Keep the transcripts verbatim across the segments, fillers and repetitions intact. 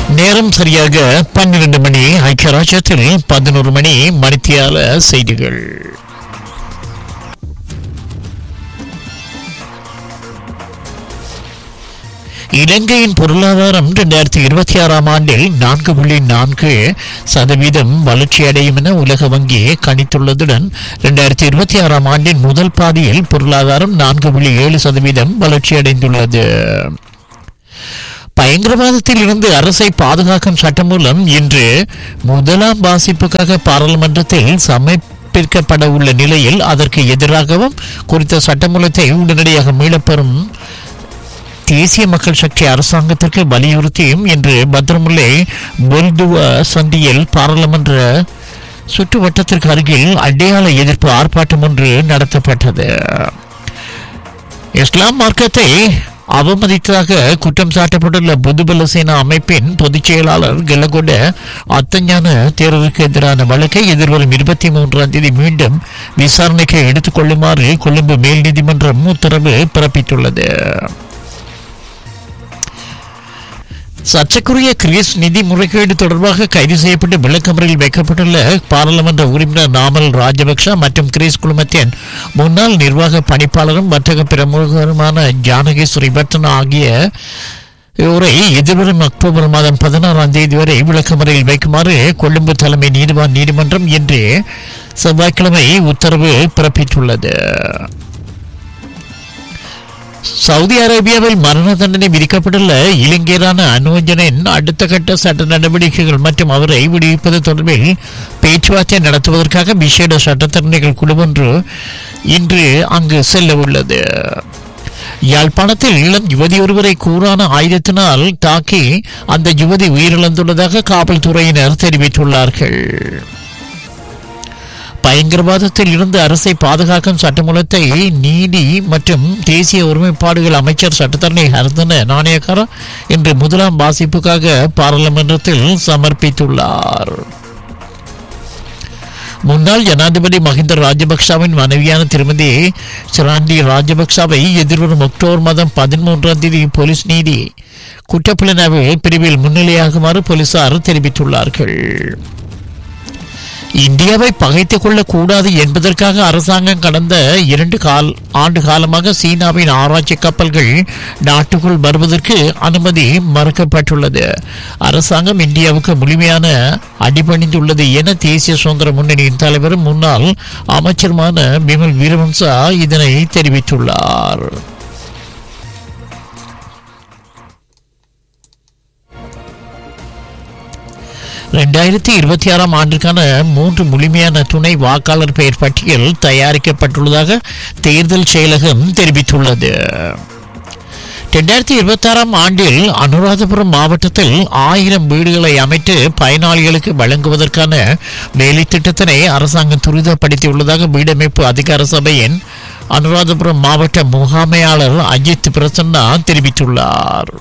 நேரம் சரியாக பன்னிரண்டு மணி. ஐக்கிய ராஜ்யத்தில் பதினோரு மணி. மணித்தியால செய்திகள். இலங்கையின் பொருளாதாரம் இரண்டாயிரத்தி இருபத்தி ஆறாம் ஆண்டில் நான்கு புள்ளி நான்கு சதவீதம் வளர்ச்சி அடையும் என உலக வங்கி கணித்துள்ளதுடன் இரண்டாயிரத்தி இருபத்தி ஆறாம் ஆண்டின் முதல் பாதியில் பொருளாதாரம் நான்கு புள்ளி ஏழு சதவீதம் வளர்ச்சி அடைந்துள்ளது. பயங்கரவாதத்தில் இருந்து அரசை பாதுகாக்கும் சட்டம் மூலம் இன்று முதலாம் வாசிப்புக்காக பாராளுமன்றத்தில் சமர்ப்பிக்கப்பட உள்ள நிலையில் அதற்கு எதிராகவும் குறித்த சட்டமூலத்தை உடனடியாக மீளப்பெறும் தேசிய மக்கள் சக்தி அரசாங்கத்திற்கு வலியுறுத்தியும் இன்று பத்ரமுல்லை பொல்துவ சந்தியில் பாராளுமன்ற சுற்றுவட்டத்திற்கு அருகில் அடையாள எதிர்ப்பு ஆர்ப்பாட்டம் ஒன்று நடத்தப்பட்டது. இஸ்லாம் மார்க்கத்தை அவமதித்ததாக குற்றம் சாட்டப்பட்டுள்ள பொதுபல சேனா அமைப்பின் பொதுச் செயலாளர் கெலகொட அத்தஞான தேர்வுக்கு எதிரான வழக்கை எதிர்வரும் இருபத்தி மூன்றாம் தேதி மீண்டும் விசாரணைக்கு எடுத்துக் கொள்ளுமாறு கொழும்பு மேல் நீதிமன்றம் உத்தரவு பிறப்பித்துள்ளது. சர்ச்சைக்குரிய கிரீஸ் நிதி முறைகேடு தொடர்பாக கைது செய்யப்பட்டு விளக்கமறையில் வைக்கப்பட்டுள்ள பாராளுமன்ற உறுப்பினர் நாமல் ராஜபக்ஷ மற்றும் கிரீஸ் குழுமத்தின் முன்னாள் நிர்வாக பணிப்பாளரும் வர்த்தக பிரமுகருமான ஜானகி ஸ்ரீவர்த்தனா ஆகிய இவரை எதிர்வரும் அக்டோபர் மாதம் பதினாறாம் தேதி வரை விளக்கமறையில் வைக்குமாறு கொழும்பு தலைமை நீதிவான் நீதிமன்றம் இன்று செவ்வாய்க்கிழமை உத்தரவு பிறப்பித்துள்ளது. சவுதி அரேபியாவில் மரண தண்டனை விதிக்கப்பட்டுள்ள இலங்கையரான அனுஜனின் அடுத்த கட்ட சட்ட நடவடிக்கைகள் மற்றும் அவரை விடுவிப்பது தொடர்பில் பேச்சுவார்த்தை நடத்துவதற்காக விசேட சட்டத்தரணிகள் குழு ஒன்று இன்று அங்கு செல்ல உள்ளது. யாழ்ப்பாணத்தில் இளம் யுவதி ஒருவரை கூரான ஆயுதத்தினால் தாக்கி அந்த யுவதி உயிரிழந்துள்ளதாக காவல்துறையினர் தெரிவித்துள்ளார்கள். பயங்கரவாதத்தில் இருந்து அரசை பாதுகாக்கும் சட்டமூலத்தை நீதி மற்றும் தேசிய ஒருமைப்பாடுகள் அமைச்சர் சட்டத்தரணி ஹர்தன நாணயக்கார இன்று முதலாம் வாசிப்புக்காக பாராளுமன்றத்தில் சமர்ப்பித்துள்ளார். முன்னாள் ஜனாதிபதி மஹிந்த ராஜபக்சவின் மனைவியான திருமதி சிராண்டி ராஜபக்சவை எதிர்வரும் அக்டோபர் மாதம் பதிமூன்றாம் தேதி போலீஸ் நீதி குற்றப்புலனாய்வு பிரிவில் முன்னிலையாகுமாறு போலீசார் தெரிவித்துள்ளார்கள். இந்தியாவை பகைத்துக் கொள்ளக் கூடாது என்பதற்காக அரசாங்கம் கடந்த இரண்டு கால் ஆண்டு காலமாக சீனாவின் ஆராய்ச்சி கப்பல்கள் நாட்டுக்குள் வருவதற்கு அனுமதி மறுக்கப்பட்டுள்ளது. அரசாங்கம் இந்தியாவுக்கு முழுமையான அடிபணிந்துள்ளது என தேசிய சுதந்திர முன்னணியின் தலைவரும் முன்னாள் அமைச்சருமான பிமல் வீரவன்சா இதனை தெரிவித்துள்ளார். இரண்டாயிரத்தி இருபத்தி ஆறாம் ஆண்டிற்கான மூன்று முழுமையான துணை வாக்காளர் பெயர் பட்டியல் தயாரிக்கப்பட்டுள்ளதாக தேர்தல் செயலகம் தெரிவித்துள்ளது. இரண்டாயிரத்தி இருபத்தி ஆறாம் ஆண்டில் அனுராதபுரம் மாவட்டத்தில் ஆயிரம் வீடுகளை அமைத்து பயனாளிகளுக்கு வழங்குவதற்கான வேலை திட்டத்தினை அரசாங்கம் துரிதப்படுத்தியுள்ளதாக வீடமைப்பு அதிகார சபையின் அனுராதபுரம் மாவட்ட முகாமையாளர் அஜித் பிரசன்னா தெரிவித்துள்ளார்.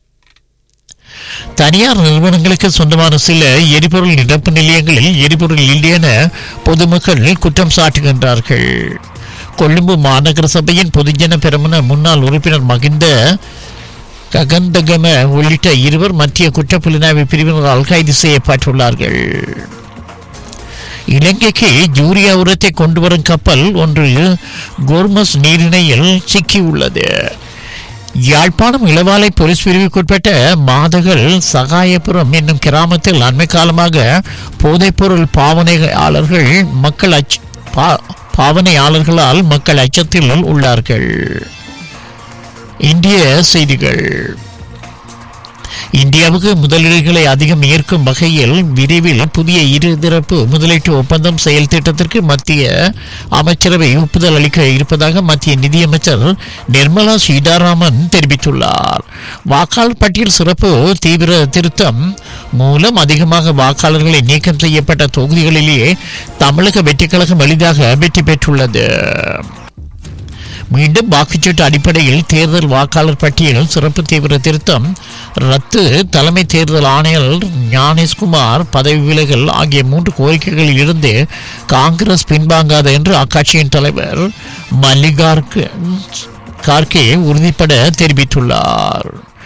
தனியார் நிறுவனங்களுக்கு சொந்தமான சில எரிபொருள் நிரப்பு நிலையங்களில் எரிபொருள் இல்லை என பொதுமக்கள் குற்றம் சாட்டுகின்றார்கள். கொழும்பு மாநகர சபையின் பொதுஜன பெரமுன முன்னாள் உறுப்பினர் மகிந்த ககந்தகம உள்ளிட்ட இருவர் மத்திய குற்றப்புலனாய்வு பிரிவினரால் கைது செய்யப்பட்டுள்ளார்கள். இலங்கைக்கு யூரியா உரத்தை கொண்டு வரும் கப்பல் ஒன்று கோர்மஸ் நீரிணையில் சிக்கியுள்ளது. யாழ்ப்பாணம் இளவாலை போலீஸ் பிரிவுக்குட்பட்ட மாதகள் சகாயபுரம் என்னும் கிராமத்தில் அண்மை காலமாக போதைப்பொருள் பாவனையாளர்கள் மக்கள் அச்ச பாவனையாளர்களால் மக்கள் அச்சத்தில் உள்ளார்கள். இந்திய செய்திகள். இந்தியாவுக்கு முதலீடுகளை அதிகம் ஈர்க்கும் வகையில் விரைவில் புதிய இருதரப்பு முதலீட்டு ஒப்பந்தம் செயல் திட்டத்திற்கு மத்திய அமைச்சரவை ஒப்புதல் அளிக்க இருப்பதாக மத்திய நிதியமைச்சர் நிர்மலா சீதாராமன் தெரிவித்துள்ளார். வாக்காளர் பட்டியல் சிறப்பு தீவிர திருத்தம் மூலம் அதிகமாக வாக்காளர்களை நீக்கம் செய்யப்பட்ட தொகுதிகளிலேயே தமிழக வெற்றிக் கழகம் எளிதாக வெற்றி பெற்றுள்ளது. மீண்டும் வாக்குச்சீட்டு அடிப்படையில் தேர்தல் வாக்காளர் பட்டியல் சிறப்பு தீவிர திருத்தம் ரத்து, தலைமை தேர்தல் ஆணையர் ஞானேஷ்குமார் பதவி விலகல் ஆகிய மூன்று கோரிக்கைகளில் இருந்து காங்கிரஸ் பின்வாங்காது என்று அக்கட்சியின் தலைவர் மல்லிகார்ஜுன் கார்கே உறுதிபட தெரிவித்துள்ளார்.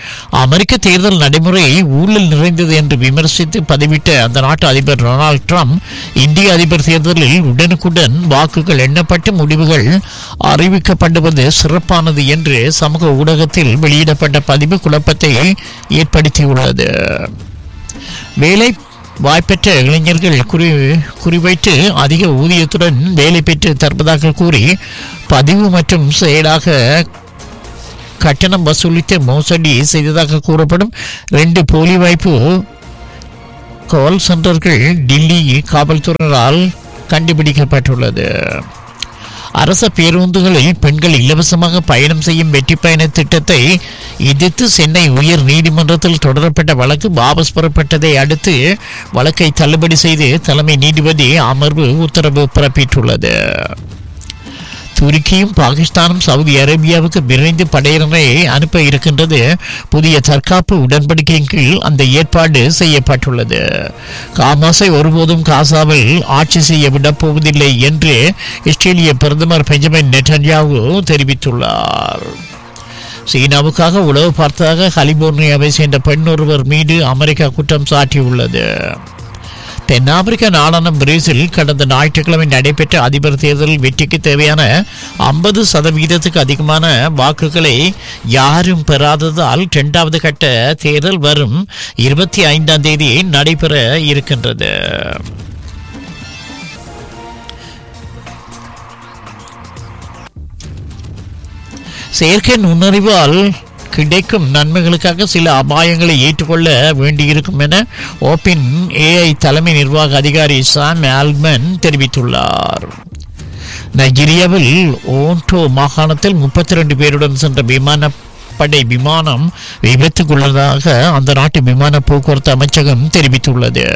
அமெரிக்க தேர்தல் நடைமுறை ஊழல் நிறைந்தது என்று விமர்சித்து பதிவிட்ட அந்த நாட்டு அதிபர் டொனால்ட் ட்ரம்ப் இந்திய அதிபர் தேர்தலில் உடனுக்குடன் வாக்குகள் எண்ணப்பட்டு முடிவுகள் அறிவிக்கப்படுவது சிறப்பானது என்று சமூக ஊடகத்தில் வெளியிடப்பட்ட பதிவு குழப்பத்தை ஏற்படுத்தியுள்ளது. வேலை வாய்ப்பெற்ற இளைஞர்கள் குறி குறிவைத்து அதிக ஊதியத்துடன் வேலை பெற்று தருவதாக கூறி பதிவு மற்றும் செயலாக கட்டணம் வசூலித்து மோசடி செய்ததாக கூறப்படும் ரெண்டு போலி வாய்ப்பு கால் சென்டர்கள் டில்லி காவல்துறையினரால் கண்டுபிடிக்கப்பட்டுள்ளது. அரச பேருந்துகளில் பெண்கள் இலவசமாக பயணம் செய்யும் வெற்றி பயண திட்டத்தை எதிர்த்து சென்னை உயர் நீதிமன்றத்தில் தொடரப்பட்ட வழக்கு வாபஸ் பெறப்பட்டதை அடுத்து வழக்கை தள்ளுபடி செய்து தலைமை நீதிபதி அமர்வு உத்தரவு பிறப்பித்துள்ளது. துருக்கியும் பாகிஸ்தானும் சவுதி அரேபியாவுக்கு விரைந்து படையினரை அனுப்ப இருக்கின்றது. புதிய தற்காப்பு உடன்படிக்கையின் கீழ் அந்த ஏற்பாடு செய்யப்பட்டுள்ளது. காமாஸை ஒருபோதும் காசாவில் ஆட்சி செய்ய விடப் போவதில்லை என்று இஸ்ரேலிய பிரதமர் பெஞ்சமின் நெட்டன்யாஹு தெரிவித்துள்ளார். சீனாவுக்காக உளவு பார்த்ததாக கலிபோர்னியாவை சேர்ந்த பெண் ஒருவர் மீது அமெரிக்கா குற்றம் சாட்டியுள்ளது. தென்னாப்பிரிக்க நாடான பிரேசில் கடந்த ஞாயிற்றுக்கிழமை நடைபெற்ற அதிபர் தேர்தலில் வெற்றிக்கு தேவையான ஐம்பது சதவீதத்துக்கு அதிகமான வாக்குகளை யாரும் பெறாததால் இரண்டாவது கட்ட தேர்தல் வரும் இருபத்தி ஐந்தாம் தேதி நடைபெற இருக்கின்றது. செயற்கை நுண்ணறிவால் கிடைக்கும் நன்மைகளுக்காக சில அபாயங்களை ஏற்றுக்கொள்ள வேண்டியிருக்கும் என ஓப்பன் ஏஐ தலைமை நிர்வாக அதிகாரி சாம் ஆல்ட்மன் தெரிவித்துள்ளார். நைஜீரியாவில் ஓன்டோ மாகாணத்தில் முப்பத்தி ரெண்டு பேருடன் சென்ற விமானப்படை விமானம் விபத்துக்குள்ளதாக அந்த நாட்டு விமான போக்குவரத்து அமைச்சகம் தெரிவித்துள்ளது.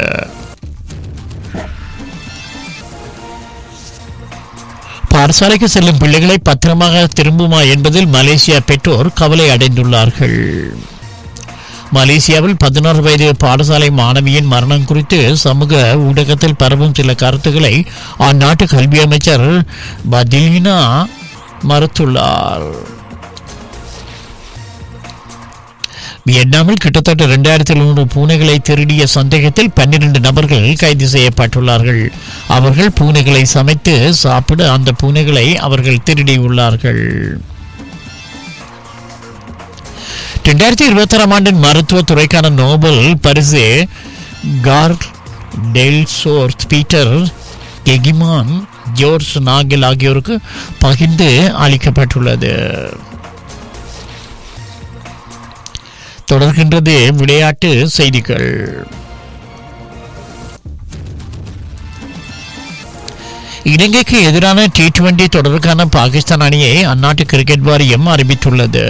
பாடசாலைக்கு செல்லும் பிள்ளைகளை பத்திரமாக திரும்புமா என்பதில் மலேசியா பெற்றோர் கவலை அடைந்துள்ளார்கள். மலேசியாவில் பதினாறு வயது பாடசாலை மாணவியின் மரணம் குறித்து சமூக ஊடகத்தில் பரவும் சில கருத்துக்களை அந்நாட்டு கல்வி அமைச்சர் பதிலினா மறுத்துள்ளார். வியட்நாமில் கிட்டத்தட்ட இரண்டாயிரத்தி நூறு பூனைகளை திருடிய சந்தேகத்தில் பன்னிரண்டு நபர்கள் கைது செய்யப்பட்டுள்ளார்கள். அவர்கள் பூனைகளை சமைத்து சாப்பிட அந்த பூனைகளை அவர்கள் திருடியுள்ளார்கள். இரண்டாயிரத்தி இருபத்தி ஆறாம் ஆண்டின் மருத்துவ துறைக்கான நோபல் பரிசு கார் டெல்சோர்த், பீட்டர் கெகிமான், ஜோர்ஜ் நாகல் ஆகியோருக்கு பகிர்ந்து அளிக்கப்பட்டுள்ளது. தொடர்கின்றது விளையாட்டு செய்திகள். இலங்கைக்கு எதிரான டி டுவெண்டி தொடருக்கான பாகிஸ்தான் அணியை அந்நாட்டு கிரிக்கெட் வாரியம் அறிவித்துள்ளது.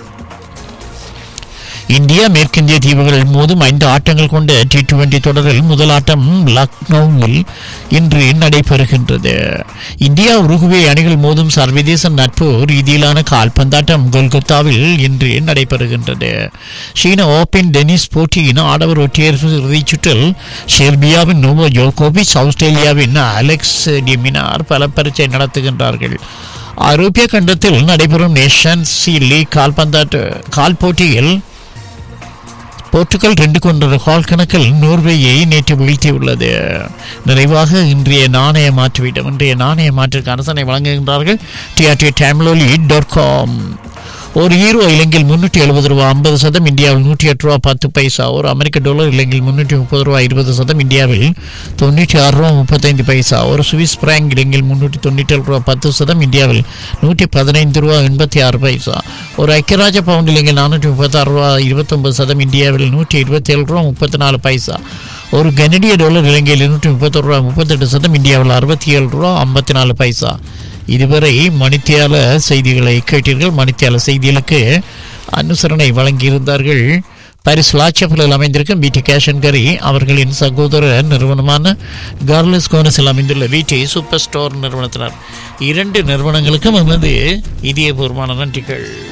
இந்தியா மேற்கிந்திய தீவுகள் மோதும் ஐந்து ஆட்டங்கள் கொண்ட டி டுவெண்டி தொடரில் முதல் ஆட்டம் லக்னோவில் இன்று நடைபெறுகின்றது. இந்தியா உருகுவே அணிகள் மோதும் சர்வதேச நட்பு ரீதியிலான கால்பந்தாட்டம் கொல்கத்தாவில் இன்று நடைபெறுகின்றது. சீன ஓபன் டென்னிஸ் போட்டியின் ஆடவர் ஒற்றையர் இறுதிச் சுற்றில் செர்பியாவின் நோவோ ஜோகோவிச், ஆஸ்திரேலியாவின் அலெக்ஸ் டி மினார் பல பரீட்சை நடத்துகின்றார்கள். ஐரோப்பிய கண்டத்தில் நடைபெறும் நேஷன்ஸ் லீக் கால்பந்தாட்ட கால் போட்டியில் போர்ச்சுகல் ரெண்டு கொண்ட கால் கணக்கில் நோர்வேயை நேற்று வீழ்த்தியுள்ளது. நிறைவாக இன்றைய நாணய மாற்றுவிடம். இன்றைய நாணய மாற்றுக்கு அரசனை வழங்குகின்றார்கள் டிஆர்டி டேம்லோலி டாட் காம். ஒரு ஈரோ இலங்கையில் முன்னூற்றி எழுபது ரூபா ஐம்பது சதம், இந்தியாவில் நூற்றி எட்டு ரூபா பத்து பைசா. ஒரு அமெரிக்க டாலர் இலங்கையில் முன்னூற்றி முப்பது ரூபா இருபது சதம், இந்தியாவில் தொண்ணூற்றி ஆறு ரூபா முப்பத்தைந்து பைசா. ஒரு சுவிஸ் பிராங்க் இலங்கையில் முன்னூற்றி தொண்ணூற்றி ஏழு ரூபா பத்து சதம், இந்தியாவில் நூற்றி பதினைந்து ரூபா எண்பத்தி ஆறு பைசா. ஒரு ஐக்கியராஜ பவுண்ட் இலங்கையில் நானூற்றி முப்பத்தாறு ரூபா இருபத்தொன்பது சதம், இந்தியாவில் நூற்றி இருபத்தி ஏழு ரூபா முப்பத்தி நாலு பைசா. ஒரு கனடிய டாலர் இலங்கையில் இருநூற்றி முப்பத்தொரு ரூபா முப்பத்தெட்டு சதம், இந்தியாவில் அறுபத்தி ஏழு ரூபா ஐம்பத்தி நாலு பைசா. இதுவரை மணித்தியால செய்திகளை கேட்டீர்கள். மணித்தியால செய்திகளுக்கு அனுசரணை வழங்கியிருந்தார்கள் பாரிஸ் லாச்சப்பலில் அமைந்திருக்கும் வீட்டி கேஷன் கரி அவர்களின் சகோதர நிறுவனமான கார்லஸ் கோனஸில் அமைந்துள்ள வீட்டி சூப்பர் ஸ்டோர் நிறுவனத்தினர். இரண்டு நிறுவனங்களுக்கும் நமது இதயபூர்வமான நன்றிகள்.